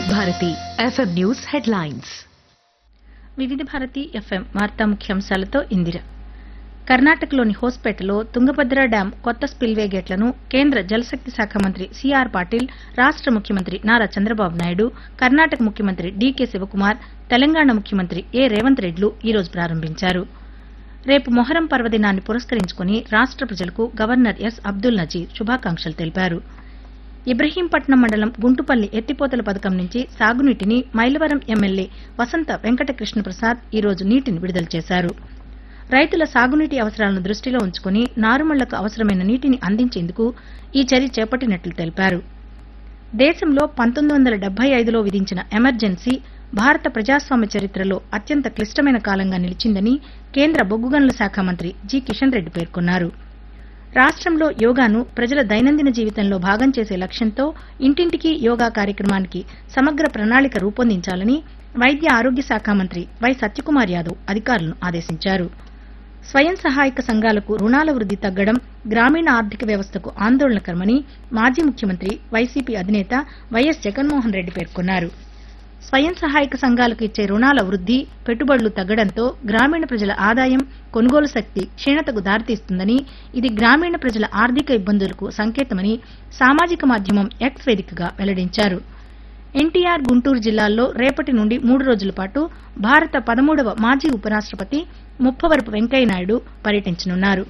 Bharati FM news headlines. వివిధ Bharati FM వార్తా ముఖ్యాంశాలతో ఇందిర. కర్ణాటకలోని హోస్పేటలో తుంగభద్ర డ్యాం కొత్త స్పిల్వే గేట్లను కేంద్ర జలశక్తి శాఖ మంత్రి సిఆర్ పాటిల్, రాష్ట ముఖ్యమంత్రి నారా చంద్రబాబు నాయుడు, కర్ణాటక ముఖ్యమంత్రి డీకే శివకుమార్, తెలంగాణ ముఖ్యమంత్రి ఏ రేవంత్ రెడ్డిలు ఈ రోజు ప్రారంభించారు. రేపు మొహరం పర్వదినాన్ని పురస్కరించుకుని రాష్ట ప్రజలకు గవర్నర్ ఎస్ అబ్దుల్ నజీర్ శుభాకాంక్షలు తెలిపారు. ఇబ్రహీంపట్నం మండలం గుంటుపల్లి ఎత్తిపోతల పథకం నుంచి సాగునీటిని మైలవరం ఎమ్మెల్యే వసంత వెంకట కృష్ణప్రసాద్ ఈ రోజు నీటిని విడుదల చేశారు. రైతుల సాగునీటి అవసరాలను దృష్టిలో ఉంచుకుని నారుమళ్లకు అవసరమైన నీటిని అందించేందుకు ఈ చర్య చేపట్టినట్లు తెలిపారు. దేశంలో 1975లో విధించిన ఎమర్జెన్సీ భారత ప్రజాస్వామ్య చరిత్రలో అత్యంత క్లిష్టమైన కాలంగా నిలిచిందని కేంద్ర బొగ్గు గనుల శాఖ మంత్రి జి కిషన్ రెడ్డి పేర్కొన్నారు. రాష్టంలో యోగాను ప్రజల దైనందిన జీవితంలో భాగం చేసే లక్ష్యంతో ఇంటింటికి యోగా కార్యక్రమానికి సమగ్ర ప్రణాళిక రూపొందించాలని వైద్య ఆరోగ్య శాఖ మంత్రి వై సత్యకుమార్ యాదవ్ అధికారులను ఆదేశించారు. స్వయం సహాయక సంఘాలకు రుణాల వృద్ది తగ్గడం గ్రామీణ ఆర్థిక వ్యవస్థకు ఆందోళనకరమని మాజీ ముఖ్యమంత్రి వైసీపీ అధినేత వైఎస్ జగన్మోహన్ రెడ్డి పేర్కొన్నారు. స్వయం సహాయక సంఘాలకు ఇచ్చే రుణాల వృద్ది, పెట్టుబడులు తగ్గడంతో గ్రామీణ ప్రజల ఆదాయం, కొనుగోలు శక్తి క్షీణతకు దారితీస్తుందని, ఇది గ్రామీణ ప్రజల ఆర్థిక ఇబ్బందులకు సంకేతమని సామాజిక మాధ్యమం ఎక్స్ వేదికగా వెల్లడించారు. ఎన్టీఆర్, గుంటూరు జిల్లాల్లో రేపటి నుండి 3 రోజుల పాటు భారత 13వ మాజీ ఉపరాష్టపతి ముప్పవరపు వెంకయ్యనాయుడు పర్యటించనున్నారు.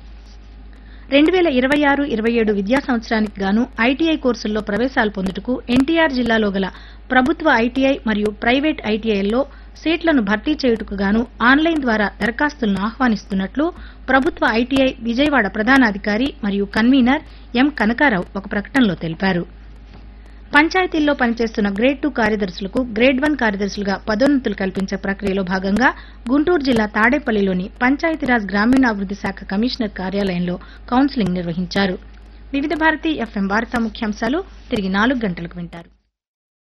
2026-27 విద్యా సంవత్సరానికి గాను ఐటీఐ కోర్సుల్లో ప్రవేశాలు పొందుటకు ఎన్టీఆర్ జిల్లాలో గల ప్రభుత్వ ఐటీఐ మరియు ప్రైవేట్ ఐటీఐల్లో సీట్లను భర్తీ చేయుటకు గాను ఆన్లైన్ ద్వారా దరఖాస్తులను ఆహ్వానిస్తున్నట్లు ప్రభుత్వ ఐటీఐ విజయవాడ ప్రధానాధికారి మరియు కన్వీనర్ ఎం కనకారావు ఒక ప్రకటనలో తెలిపారు. పంచాయతీల్లో పనిచేస్తున్న గ్రేడ్ 2 కార్యదర్శులకు గ్రేడ్ 1 కార్యదర్శులుగా పదోన్నతులు కల్పించే ప్రక్రియలో భాగంగా గుంటూరు జిల్లా తాడేపల్లిలోని పంచాయతీరాజ్ గ్రామీణాభివృద్ది శాఖ కమిషనర్ కార్యాలయంలో కౌన్సిలింగ్ నిర్వహించారు. వివిధ భారతి ఎఫ్ఎం వార్తా ముఖ్యాంశాలు తిరిగి 4 గంటలకు వింటారు.